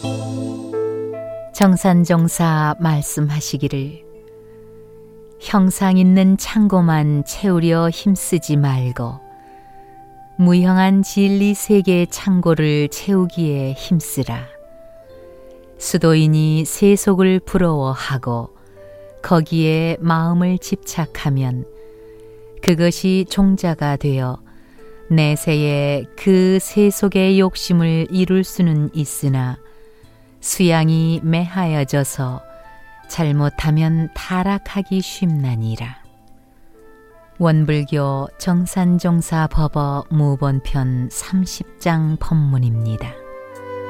정산종사 말씀하시기를 형상 있는 창고만 채우려 힘쓰지 말고 무형한 진리 세계의 창고를 채우기에 힘쓰라. 수도인이 세속을 부러워하고 거기에 마음을 집착하면 그것이 종자가 되어 내세에 그 세속의 욕심을 이룰 수는 있으나 수양이 매하여져서 잘못하면 타락하기 쉽나니라. 원불교 정산종사 법어 무본편 30장 법문입니다.